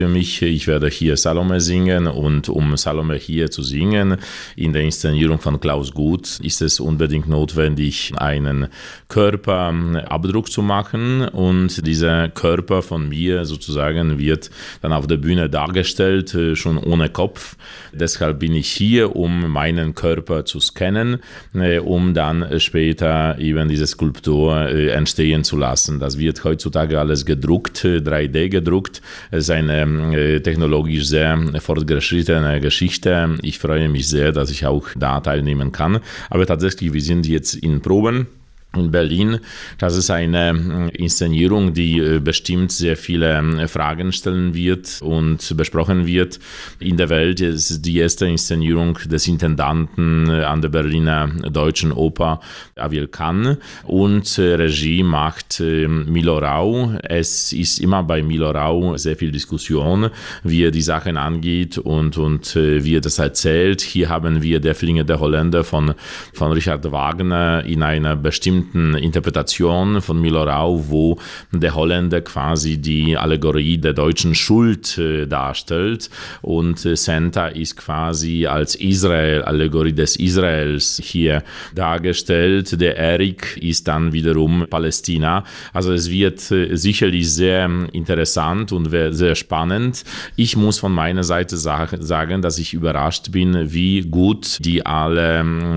Für mich, ich werde hier Salome singen und um Salome hier zu singen, in der Inszenierung von Klaus Guth, ist es unbedingt notwendig, einen Körperabdruck zu machen und dieser Körper von mir sozusagen wird dann auf der Bühne dargestellt, schon ohne Kopf. Deshalb bin ich hier, um meinen Körper zu scannen, um dann später eben diese Skulptur entstehen zu lassen. Das wird heutzutage alles gedruckt, 3D gedruckt. Es ist eine technologisch sehr fortgeschrittene Geschichte. Ich freue mich sehr, dass ich auch da teilnehmen kann. Aber tatsächlich, wir sind jetzt in Proben in Berlin. Das ist eine Inszenierung, die bestimmt sehr viele Fragen stellen wird und besprochen wird in der Welt. Es ist die erste Inszenierung des Intendanten an der Berliner Deutschen Oper, Aviel Can, und Regie macht Milo Rau. Es ist immer bei Milo Rau sehr viel Diskussion, wie er die Sachen angeht und wie er das erzählt. Hier haben wir Der fliegende Holländer von Richard Wagner in einer bestimmten Interpretation von Milo Rau, wo der Holländer quasi die Allegorie der deutschen Schuld darstellt und Santa ist quasi als Allegorie des Israels hier dargestellt. Der Erik ist dann wiederum Palästina. Also es wird sicherlich sehr interessant und sehr spannend. Ich muss von meiner Seite sagen, dass ich überrascht bin, wie gut die alle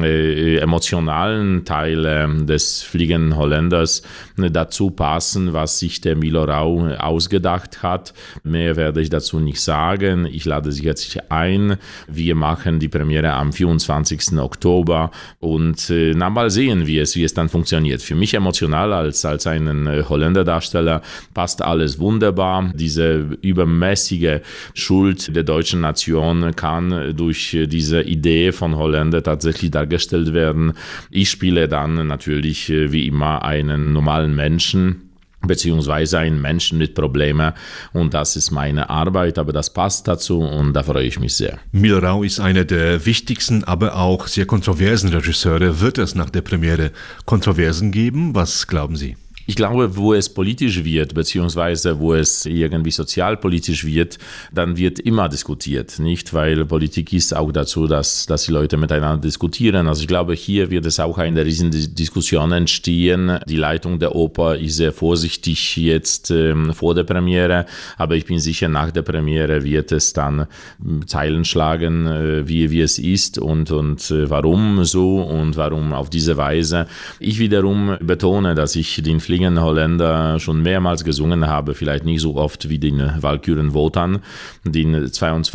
emotionalen Teile des fliegenden Holländers dazu passen, was sich der Milo Rau ausgedacht hat. Mehr werde ich dazu nicht sagen. Ich lade Sie herzlich ein. Wir machen die Premiere am 24. Oktober und mal sehen, wie es dann funktioniert. Für mich emotional als einen Holländer-Darsteller passt alles wunderbar. Diese übermäßige Schuld der deutschen Nation kann durch diese Idee von Holländer tatsächlich dargestellt werden. Ich spiele dann natürlich wie immer einen normalen Menschen, beziehungsweise einen Menschen mit Problemen, und das ist meine Arbeit, aber das passt dazu und da freue ich mich sehr. Milo Rau ist einer der wichtigsten, aber auch sehr kontroversen Regisseure. Wird es nach der Premiere Kontroversen geben? Was glauben Sie? Ich glaube, wo es politisch wird, beziehungsweise wo es irgendwie sozialpolitisch wird, dann wird immer diskutiert, nicht? Weil Politik ist auch dazu, dass die Leute miteinander diskutieren. Also ich glaube, hier wird es auch eine riesen Diskussion entstehen. Die Leitung der Oper ist sehr vorsichtig jetzt vor der Premiere, aber ich bin sicher, nach der Premiere wird es dann Zeilen schlagen, wie es ist und warum so und warum auf diese Weise. Ich wiederum betone, dass ich den fliegenden Holländer schon mehrmals gesungen habe, vielleicht nicht so oft wie den Walküren Wotan, die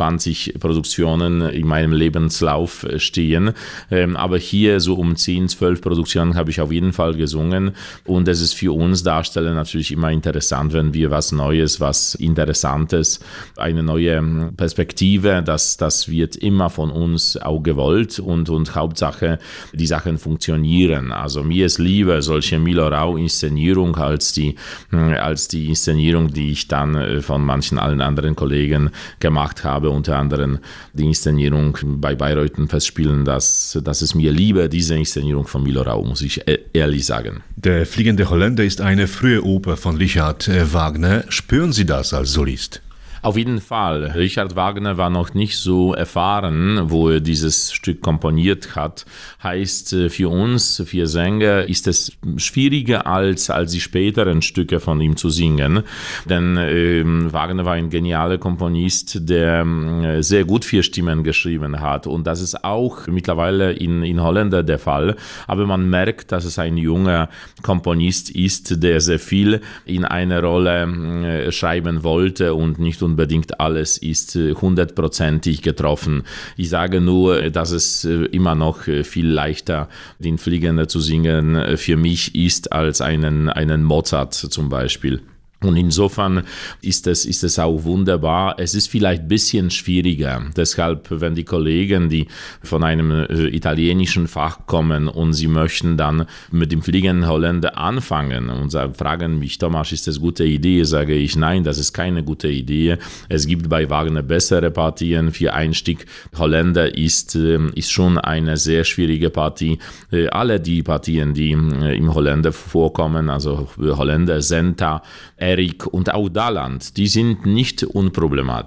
22 Produktionen in meinem Lebenslauf stehen, aber hier so um 10, 12 Produktionen habe ich auf jeden Fall gesungen und es ist für uns Darsteller natürlich immer interessant, wenn wir was Neues, was Interessantes, eine neue Perspektive, das wird immer von uns auch gewollt und Hauptsache, die Sachen funktionieren. Also mir ist lieber solche Milo Rau Inszenierung als die Inszenierung, die ich dann von manchen allen anderen Kollegen gemacht habe, unter anderem die Inszenierung bei Bayreuthen Festspielen, das ist mir lieber, diese Inszenierung von Milo Rau, muss ich ehrlich sagen. Der fliegende Holländer ist eine frühe Oper von Richard Wagner. Spüren Sie das als Solist? Auf jeden Fall. Richard Wagner war noch nicht so erfahren, wo er dieses Stück komponiert hat. Heißt, für uns, für Sänger, ist es schwieriger als die späteren Stücke von ihm zu singen. Denn Wagner war ein genialer Komponist, der sehr gut 4 Stimmen geschrieben hat. Und das ist auch mittlerweile in Holländer der Fall. Aber man merkt, dass es ein junger Komponist ist, der sehr viel in einer Rolle schreiben wollte und nicht unbedingt alles ist 100%ig getroffen. Ich sage nur, dass es immer noch viel leichter, den Fliegenden zu singen für mich ist, als einen Mozart zum Beispiel. Und insofern ist es auch wunderbar. Es ist vielleicht ein bisschen schwieriger. Deshalb, wenn die Kollegen, die von einem italienischen Fach kommen und sie möchten dann mit dem fliegenden Holländer anfangen und fragen mich, Tomasz, ist das eine gute Idee? Sage ich, nein, das ist keine gute Idee. Es gibt bei Wagner bessere Partien. Für Einstieg Holländer ist schon eine sehr schwierige Partie. Alle die Partien, die im Holländer vorkommen, also Holländer, Senta, Erik und auch Daland, die sind nicht unproblematisch.